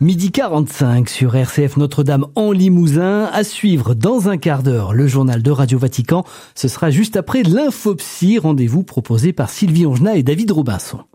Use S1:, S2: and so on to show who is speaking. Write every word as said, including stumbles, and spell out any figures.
S1: midi quarante-cinq sur R C F Notre-Dame en Limousin. À suivre dans un quart d'heure le journal de Radio Vatican. Ce sera juste après l'Infopsy, rendez-vous proposé par Sylvie Ongenat et David Robinson.